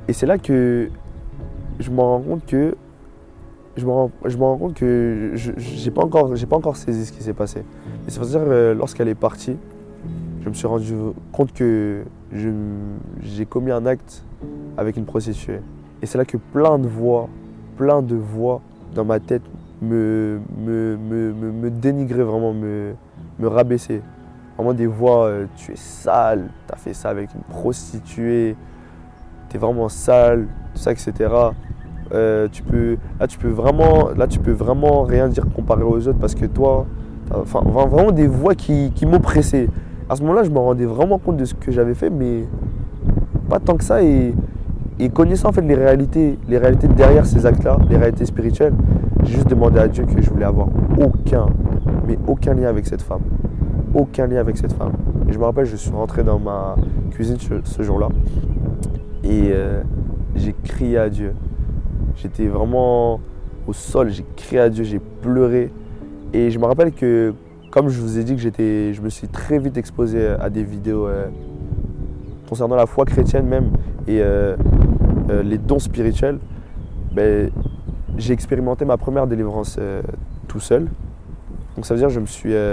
Et c'est là que je me rends compte que je me rends compte que j'ai pas encore saisi ce qui s'est passé. Et c'est-à-dire lorsqu'elle est partie, je me suis rendu compte que j'ai commis un acte avec une prostituée. Et c'est là que plein de voix dans ma tête me dénigraient vraiment, me rabaissaient. Vraiment des voix, tu es sale, tu as fait ça avec une prostituée, tu es vraiment sale, tout ça, etc. Là, tu peux vraiment rien dire comparé aux autres parce que toi, enfin, vraiment des voix qui m'oppressaient. À ce moment-là, je me rendais vraiment compte de ce que j'avais fait, mais pas tant que ça. Et connaissant en fait les réalités derrière ces actes-là, les réalités spirituelles, j'ai juste demandé à Dieu que je voulais avoir aucun lien avec cette femme. Aucun lien avec cette femme. Et je me rappelle, je suis rentré dans ma cuisine ce jour-là et j'ai crié à Dieu. J'étais vraiment au sol, j'ai crié à Dieu, j'ai pleuré. Et je me rappelle que, comme je vous ai dit que je me suis très vite exposé à des vidéos concernant la foi chrétienne même et les dons spirituels, ben, j'ai expérimenté ma première délivrance tout seul. Donc ça veut dire que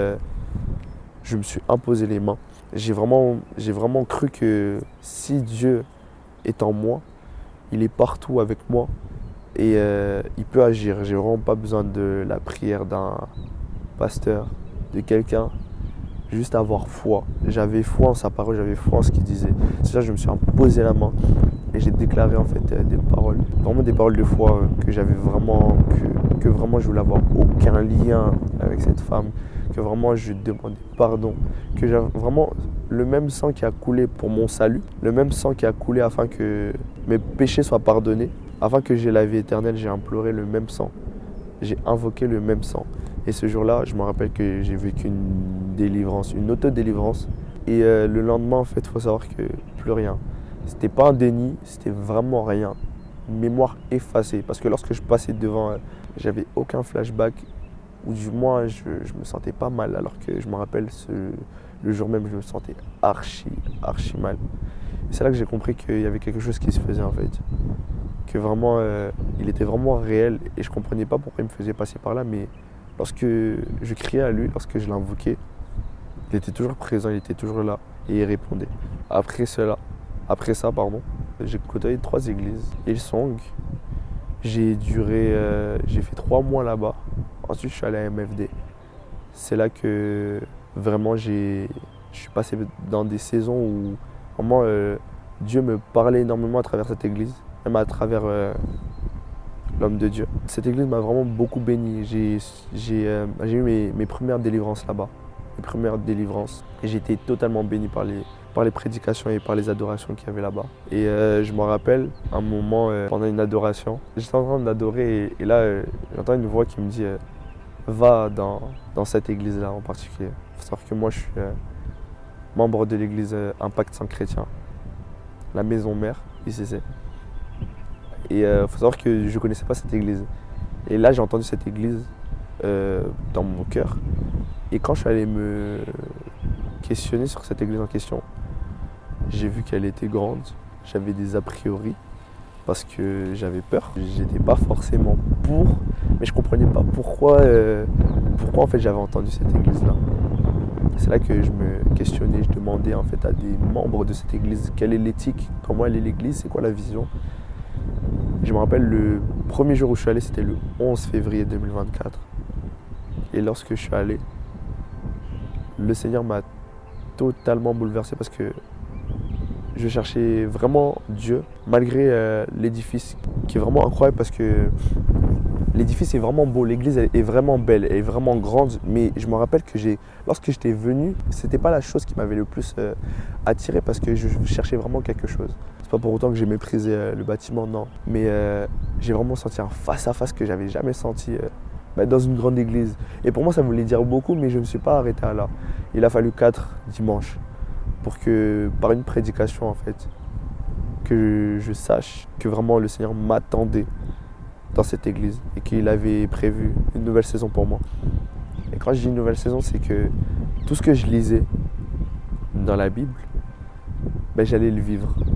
je me suis imposé les mains. J'ai vraiment cru que si Dieu est en moi, il est partout avec moi et il peut agir. J'ai vraiment pas besoin de la prière d'un pasteur, de quelqu'un. Juste avoir foi. J'avais foi en sa parole, j'avais foi en ce qu'il disait. C'est ça que je me suis imposé la main et j'ai déclaré en fait des paroles, vraiment des paroles de foi que j'avais vraiment, que vraiment je voulais avoir aucun lien avec cette femme, que vraiment je demandais pardon, que j'avais vraiment le même sang qui a coulé pour mon salut, le même sang qui a coulé afin que mes péchés soient pardonnés, afin que j'aie la vie éternelle, j'ai imploré le même sang, j'ai invoqué le même sang. Et ce jour-là, je me rappelle que j'ai vécu une délivrance, une auto-délivrance. Et le lendemain, en fait, il faut savoir que plus rien. C'était pas un déni, c'était vraiment rien. Une mémoire effacée. Parce que lorsque je passais devant, j'avais aucun flashback. Ou du moins, je me sentais pas mal. Alors que je me rappelle, le jour même, je me sentais archi mal. Et c'est là que j'ai compris qu'il y avait quelque chose qui se faisait, en fait. Que vraiment, il était vraiment réel. Et je comprenais pas pourquoi il me faisait passer par là, mais lorsque je criais à lui, lorsque je l'invoquais, il était toujours présent, il était toujours là et il répondait. Après ça, j'ai côtoyé 3 églises. Hillsong, j'ai fait 3 mois là-bas. Ensuite, je suis allé à MFD. C'est là que vraiment je suis passé dans des saisons où vraiment Dieu me parlait énormément à travers cette église, même à travers l'homme de Dieu. Cette église m'a vraiment beaucoup béni. J'ai eu mes premières délivrances là-bas. Mes premières délivrances. Et j'ai été totalement béni par les prédications et par les adorations qu'il y avait là-bas. Et je me rappelle un moment pendant une adoration, j'étais en train d'adorer et là j'entends une voix qui me dit va dans cette église-là en particulier. Il faut savoir que moi je suis membre de l'église Impact Saint Chrétien, la maison mère, ICC. Et il faut savoir que je ne connaissais pas cette église. Et là, j'ai entendu cette église dans mon cœur. Et quand je suis allé me questionner sur cette église en question, j'ai vu qu'elle était grande. J'avais des a priori parce que j'avais peur. J'étais pas forcément pour, mais je comprenais pas pourquoi en fait j'avais entendu cette église-là. C'est là que je me questionnais, je demandais en fait à des membres de cette église quelle est l'éthique, comment elle est l'église, c'est quoi la vision. Je me rappelle le premier jour où je suis allé, c'était le 11 février 2024. Et lorsque je suis allé, le Seigneur m'a totalement bouleversé parce que je cherchais vraiment Dieu, malgré l'édifice qui est vraiment incroyable parce que l'édifice est vraiment beau, l'église est vraiment belle, elle est vraiment grande. Mais je me rappelle que lorsque j'étais venu, c'était pas la chose qui m'avait le plus attiré parce que je cherchais vraiment quelque chose. C'est pas pour autant que j'ai méprisé le bâtiment, non. Mais j'ai vraiment senti un face-à-face que j'avais jamais senti dans une grande église. Et pour moi, ça voulait dire beaucoup, mais je ne me suis pas arrêté à là. Il a fallu 4 dimanches pour que, par une prédication en fait, que je sache que vraiment le Seigneur m'attendait dans cette église et qu'il avait prévu une nouvelle saison pour moi. Et quand je dis une nouvelle saison, c'est que tout ce que je lisais dans la Bible, j'allais le vivre.